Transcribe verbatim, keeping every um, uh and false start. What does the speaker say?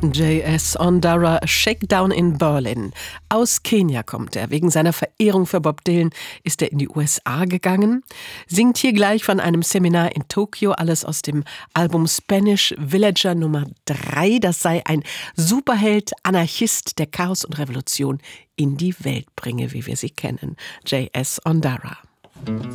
J S. Ondara, Shakedown in Berlin. Aus Kenia kommt er. Wegen seiner Verehrung für Bob Dylan ist er in die U S A gegangen. Singt hier gleich von einem Seminar in Tokio, alles aus dem Album Spanish Villager Nummer drei. Das sei ein Superheld, Anarchist, der Chaos und Revolution in die Welt bringe, wie wir sie kennen. J S. Ondara.